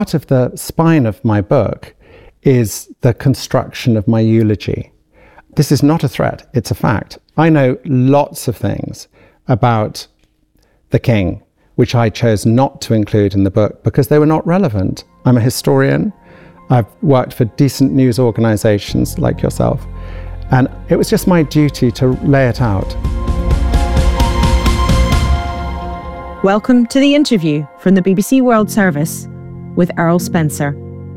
Part of the spine of my book is the construction of my eulogy. This is not a threat, it's a fact. I know lots of things about the king, which I chose not to include in the book because they were not relevant. I'm a historian. I've worked for decent news organisations like yourself, and it was just my duty to lay it out. Welcome to The Interview from the BBC World Service with Earl Spencer.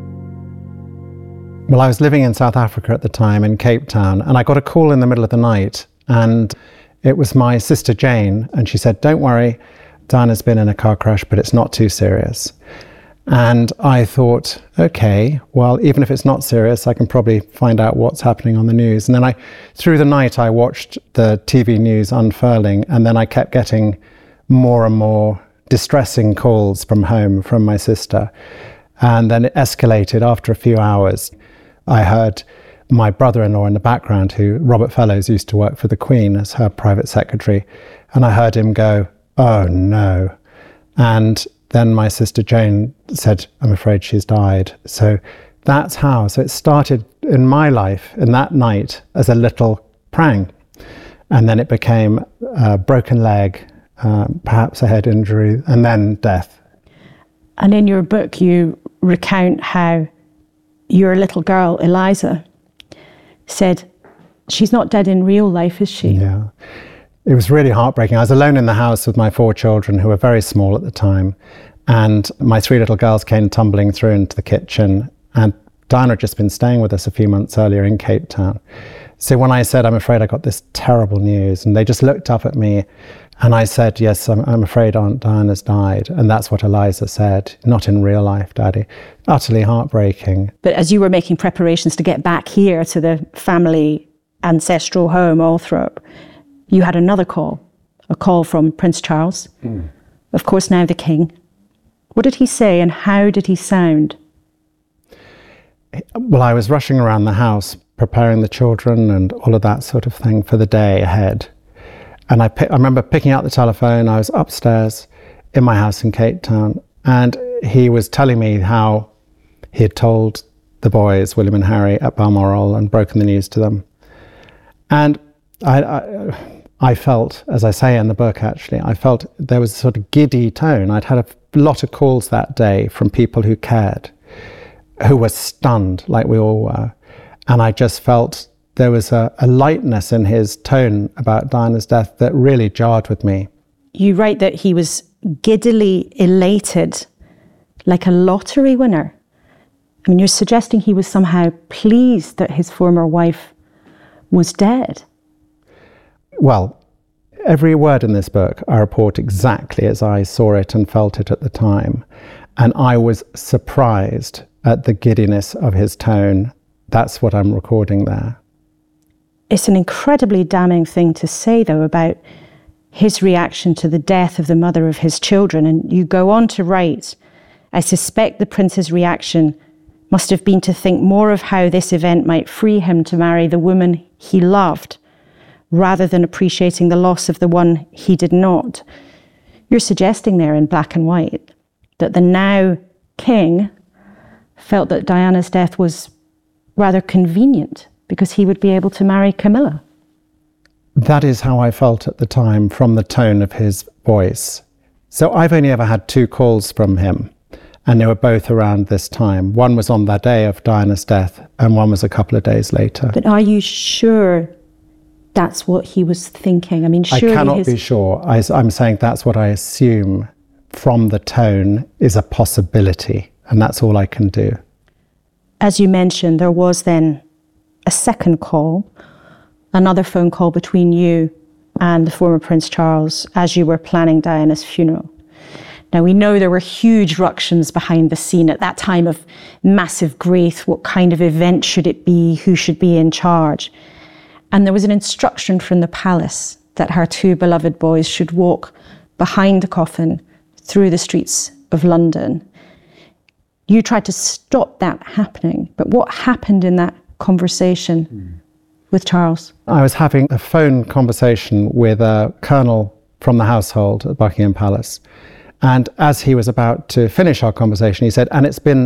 Well, I was living in South Africa at the time, in Cape Town, and I got a call in the middle of the night, and it was my sister Jane, and she said, "Don't worry, Diana's been in a car crash, but it's not too serious." And I thought, okay, well, even if it's not serious, I can probably find out what's happening on the news. And then through the night, I watched the TV news unfurling, and then I kept getting more and more distressing calls from home from my sister. And then it escalated after a few hours. I heard my brother-in-law in the background, who Robert Fellows used to work for the Queen as her private secretary. And I heard him go, "Oh no." And then my sister Jane said, "I'm afraid she's died." So that's how. So it started in my life in that night as a little prank. And then it became a broken leg, perhaps a head injury, and then death. And in your book, you recount how your little girl, Eliza, said, "She's not dead in real life, is she?" Yeah. It was really heartbreaking. I was alone in the house with my 4 children, who were very small at the time. And my 3 little girls came tumbling through into the kitchen. And Diana had just been staying with us a few months earlier in Cape Town. So when I said, "I'm afraid I got this terrible news," and they just looked up at me, and I said, "Yes, I'm afraid Aunt Diana's died." And that's what Eliza said. "Not in real life, Daddy." Utterly heartbreaking. But as you were making preparations to get back here to the family ancestral home, Althorpe, you had another call, a call from Prince Charles, of course now the King. What did he say and how did he sound? Well, I was rushing around the house, preparing the children and all of that sort of thing for the day ahead. And I remember picking up the telephone. I was upstairs in my house in Cape Town, and he was telling me how he had told the boys, William and Harry, at Balmoral and broken the news to them. And I felt, as I say in the book actually, I felt there was a sort of giddy tone. I'd had a lot of calls that day from people who cared, who were stunned like we all were. And I just felt there was a lightness in his tone about Diana's death that really jarred with me. You write that he was giddily elated, like a lottery winner. I mean, you're suggesting he was somehow pleased that his former wife was dead. Well, every word in this book I report exactly as I saw it and felt it at the time. And I was surprised at the giddiness of his tone. That's what I'm recording there. It's an incredibly damning thing to say, though, about his reaction to the death of the mother of his children. And you go on to write, "I suspect the prince's reaction must have been to think more of how this event might free him to marry the woman he loved, rather than appreciating the loss of the one he did not." You're suggesting there in black and white that the now king felt that Diana's death was rather convenient because he would be able to marry Camilla. That is how I felt at the time from the tone of his voice. So I've only ever had 2 calls from him, and they were both around this time. One was on the day of Diana's death, and one was a couple of days later. But are you sure that's what he was thinking? I mean, surely I cannot be sure. I'm saying that's what I assume from the tone is a possibility, and that's all I can do. As you mentioned, there was then a second call, another phone call between you and the former Prince Charles as you were planning Diana's funeral. Now, we know there were huge ructions behind the scene at that time of massive grief. What kind of event should it be? Who should be in charge? And there was an instruction from the palace that her 2 beloved boys should walk behind the coffin through the streets of London. You tried to stop that happening, but what happened in that conversation with Charles? I was having a phone conversation with a colonel from the household at Buckingham Palace, And as he was about to finish our conversation, he said, and it's been